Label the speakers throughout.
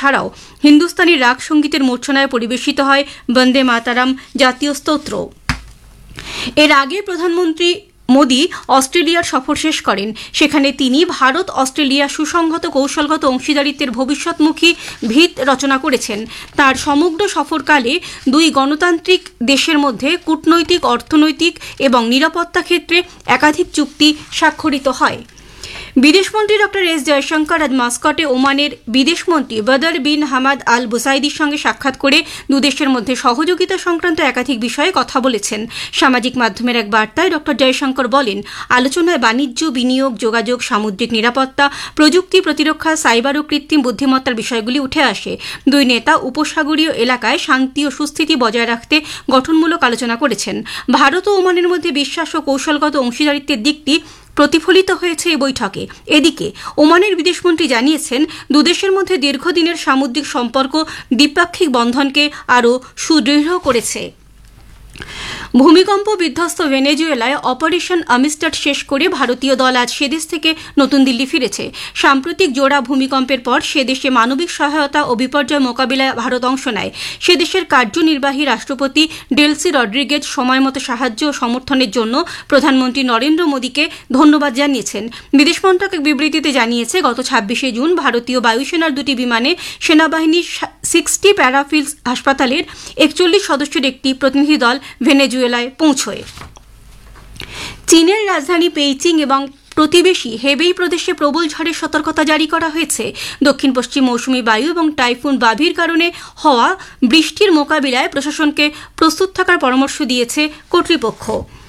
Speaker 1: ছাড়াও হিন্দুস্তানি রাগ সঙ্গীতের মূর্ছনায় পরিবেশিত হয় বন্দে মাতারাম জাতীয় স্তোত্র। এর আগে প্রধানমন্ত্রী মোদী অস্ট্রেলিয়ার সফর শেষ করেন। সেখানে তিনি ভারত অস্ট্রেলিয়া সুসংহত কৌশলগত অংশীদারিত্বের ভবিষ্যৎমুখী ভিত রচনা করেছেন। তার সমগ্র সফরকালে দুই গণতান্ত্রিক দেশের মধ্যে কূটনৈতিক, অর্থনৈতিক এবং নিরাপত্তা ক্ষেত্রে একাধিক চুক্তি স্বাক্ষরিত হয়। বিদেশমন্ত্রী ডক্টর এস জয়শঙ্কর আজ মাস্কটে ওমানের বিদেশমন্ত্রী বদর বিন হামাদ আল বুসাইদির সঙ্গে সাক্ষাৎ করে দুদেশের মধ্যে সহযোগিতা সংক্রান্ত একাধিক বিষয়ে কথা বলেছেন। সামাজিক মাধ্যমের এক বার্তায় ডক্টর জয়শঙ্কর বলেন, আলোচনায় বাণিজ্য, বিনিয়োগ, যোগাযোগ, সামুদ্রিক নিরাপত্তা, প্রযুক্তি, প্রতিরক্ষা, সাইবার ও কৃত্রিম বুদ্ধিমত্তার বিষয়গুলি উঠে আসে। দুই নেতা উপসাগরীয় এলাকায় শান্তি ও সুস্থিতি বজায় রাখতে গঠনমূলক আলোচনা করেছেন। ভারত ও ওমানের মধ্যে বিশ্বাস ও কৌশলগত অংশীদারিত্বের দিকটি প্রতিফলিত হয়েছে এই বৈঠকে। এদিকে ওমানের বিদেশমন্ত্রী জানিয়েছেন, দুদেশের মধ্যে দীর্ঘদিনের সামুদ্রিক সম্পর্ক দ্বিপাক্ষিক বন্ধনকে আরও সুদৃঢ় করেছে। ভূমিকম্প বিধ্বস্ত ভেনেজুয়েলায় অপারেশন আমিস্টাড শেষ করে ভারতীয় দল আজ সেদেশ থেকে নতুন দিল্লি ফিরেছে। সাম্প্রতিক জোড়া ভূমিকম্পের পর সেদেশে মানবিক সহায়তা ও বিপর্যয় মোকাবিলায় ভারত অংশ নেয়। সেদেশের কার্যনির্বাহী রাষ্ট্রপতি ডেলসি রড্রিগেজ সময়মতো সাহায্য ও সমর্থনের জন্য প্রধানমন্ত্রী নরেন্দ্র মোদীকে ধন্যবাদ জানিয়েছেন। বিদেশ মন্ত্রক এক বিবৃতিতে জানিয়েছে, গত 26শে জুন ভারতীয় বায়ুসেনার দুটি বিমানে সেনাবাহিনীর 60 প্যারাফিল্ড হাসপাতালের 41 সদস্যের একটি প্রতিনিধি দল ভেনেজুয়েলায় পৌঁছয়। চীনের রাজধানী পেইচিং এবং প্রতিবেশী হেবেই প্রদেশে প্রবল ঝড়ের সতর্কতা জারি করা হয়েছে। দক্ষিণ পশ্চিম মৌসুমী বায়ু এবং টাইফুন বাভির কারণে হওয়া বৃষ্টির মোকাবিলায় প্রশাসনকে প্রস্তুত থাকার পরামর্শ দিয়েছে কর্তৃপক্ষ।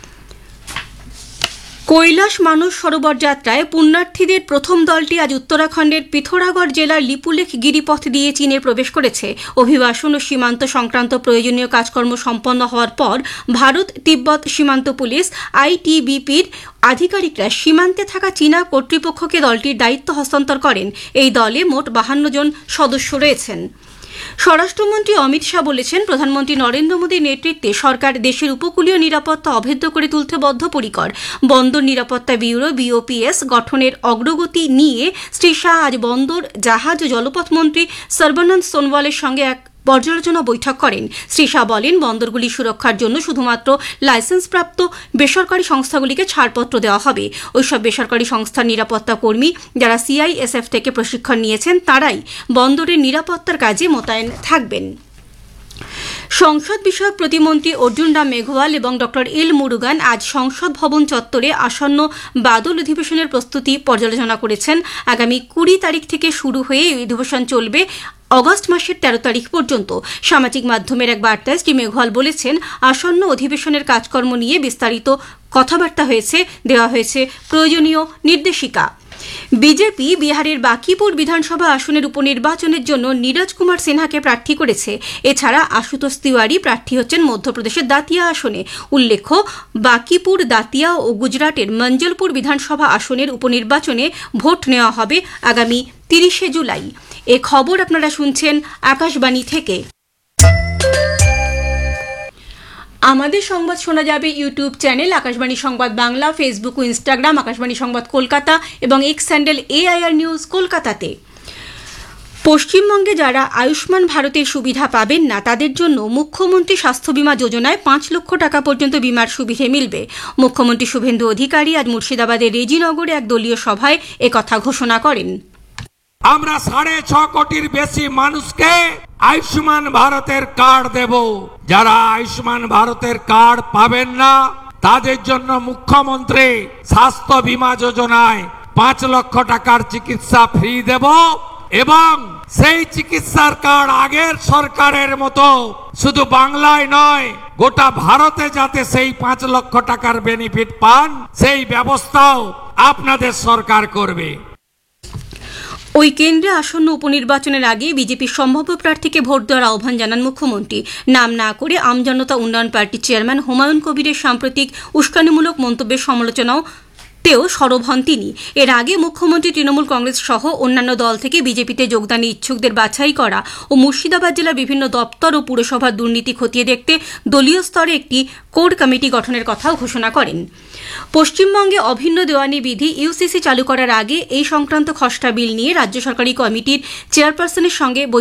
Speaker 1: কৈলাস মানস সরোবর যাত্রায় পুণ্যার্থীদের প্রথম দলটি আজ উত্তরাখণ্ডের পিথোরাগড় জেলার লিপুলেখ গিরিপথ দিয়ে চীনে প্রবেশ করেছে। অভিবাসন ও সীমান্ত সংক্রান্ত প্রয়োজনীয় কাজকর্ম সম্পন্ন হওয়ার পর ভারত তিব্বত সীমান্ত পুলিশ আইটিবিপির আধিকারিকরা সীমান্তে থাকা চীনা কর্তৃপক্ষকে দলটির দায়িত্ব হস্তান্তর করেন। এই দলে মোট 52 জন সদস্য রয়েছেন। স্বরাষ্ট্রমন্ত্রী অমিত শাহ বলেছেন, প্রধানমন্ত্রী নরেন্দ্র মোদীর নেতৃত্বে সরকার দেশের উপকূলীয় নিরাপত্তা অভেদ্য করে তুলতে বদ্ধপরিকর। বন্দর নিরাপত্তা ব্যুরো বিওপিএস গঠনের অগ্রগতি নিয়ে শ্রী শাহ আজ বন্দর, জাহাজ ও জলপথ মন্ত্রী সর্বানন্দ সোনোয়ালের সঙ্গে এক পর্যালোচনা বৈঠক করেন। শ্রী শাহ বলেন, বন্দরগুলি সুরক্ষার জন্য শুধুমাত্র লাইসেন্সপ্রাপ্ত বেসরকারি সংস্থাগুলিকে ছাড়পত্র দেওয়া হবে। ওইসব বেসরকারি সংস্থার নিরাপত্তা কর্মী যারা সিআইএসএফ থেকে প্রশিক্ষণ নিয়েছেন তারাই বন্দরের নিরাপত্তার কাজে মোতায়েন থাকবেন। সংসদ বিষয়ক প্রতিমন্ত্রী অর্জুন রাম মেঘওয়াল এবং ডক্টর এল মুরুগান আজ সংসদ ভবন চত্বরে আসন্ন বাদল অধিবেশনের প্রস্তুতি পর্যালোচনা করেছেন। আগামী 20 তারিখ থেকে শুরু হয়ে এই অধিবেশন চলবে অগস্ট মাসের 13 তারিখ পর্যন্ত। সামাজিক মাধ্যমের এক বার্তায় শ্রী মেঘওয়াল বলেছেন, আসন্ন অধিবেশনের কাজকর্ম নিয়ে বিস্তারিত কথাবার্তা দেওয়া হয়েছে প্রয়োজনীয় নির্দেশিকা। বিজেপি বিহারের বাকিপুর বিধানসভা আসনের উপনির্বাচনের জন্য নীরজ কুমার সিনহাকে প্রার্থী করেছে। এছাড়া আশুতোষ তিওয়ারি প্রার্থী হচ্ছেন মধ্যপ্রদেশের দাতিয়া আসনে। উল্লেখ্য, বাকিপুর, দাতিয়া ও গুজরাটের মঞ্জলপুর বিধানসভা আসনের উপনির্বাচনে ভোট নেওয়া হবে আগামী 30শে জুলাই। এ খবর আপনারা শুনছেন আকাশবাণী থেকে। আমাদের সংবাদ শোনা যাবে ইউটিউব চ্যানেল আকাশবাণী সংবাদ বাংলা, ফেসবুক ও ইনস্টাগ্রাম আকাশবাণী সংবাদ কলকাতা এবং এক্স হ্যান্ডেল AIR নিউজ কলকাতাতে। পশ্চিমবঙ্গে যারা আয়ুষ্মান ভারতের সুবিধা পাবেন না তাদের জন্য মুখ্যমন্ত্রী স্বাস্থ্য বীমা যোজনায় 5 লক্ষ টাকা পর্যন্ত বীমার সুবিধে মিলবে। মুখ্যমন্ত্রী শুভেন্দু অধিকারী আজ মুর্শিদাবাদের রেজিনগরে এক দলীয় সভায় একথা ঘোষণা করেন।
Speaker 2: আমরা 6.5 কোটির বেশি মানুষকে আয়ুষ্মান ভারতের কার্ড দেব। যারা আয়ুষ্মান ভারতের কার্ড পাবেন না তাদের জন্য মুখ্যমন্ত্রী স্বাস্থ্য বীমা যোজনায় 5 লক্ষ টাকার চিকিৎসা ফ্রি দেব এবং সেই চিকিৎসার কার্ড আগের সরকারের মতো শুধু বাংলায় নয় গোটা ভারতে যাতে সেই 5 লক্ষ টাকার বেনিফিট পান সেই ব্যবস্থাও আপনাদের সরকার করবে।
Speaker 1: ওই কেন্দ্রে আসন্ন উপনির্বাচনের আগে বিজেপির সম্ভাব্য প্রার্থীকে ভোট দেওয়ার আহ্বান জানান মুখ্যমন্ত্রী। নাম না করে আমজনতা উন্নয়ন পার্টির চেয়ারম্যান হুমায়ুন কবিরের সাম্প্রতিক উস্কানিমূলক মন্তব্যের সমালোচনাতেও সরব হন তিনি। এর আগে মুখ্যমন্ত্রী তৃণমূল কংগ্রেস সহ অন্যান্য দল থেকে বিজেপিতে যোগদানে ইচ্ছুকদের বাছাই করা ও মুর্শিদাবাদ জেলার বিভিন্ন দপ্তর ও পুরসভার দুর্নীতি খতিয়ে দেখতে দলীয় স্তরে একটি কোর কমিটি গঠনের কথাও ঘোষণা করেন। পশ্চিমবঙ্গে অভিন্ন দেওয়ানি বিধি ইউসিসি চালু করার আগে এই সংক্রান্ত খসড়া বিল নিয়ে রাজ্য সরকারি কমিটির চেয়ারপারসনের সঙ্গে